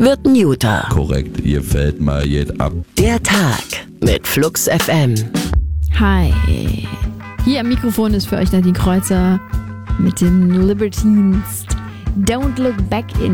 wird ein Juter. Korrekt, ihr fällt mal jetzt ab. Der Tag mit Flux FM. Hi. Hier am Mikrofon ist für euch Nadine Kreuzer mit den Libertines. Don't look back in